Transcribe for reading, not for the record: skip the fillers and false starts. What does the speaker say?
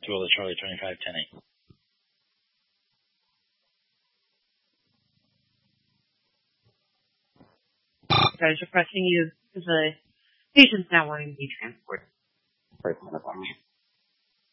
to roll the Charlie 25 10-8. Guys requesting you because the patient's now wanting to be transported. First one up on me.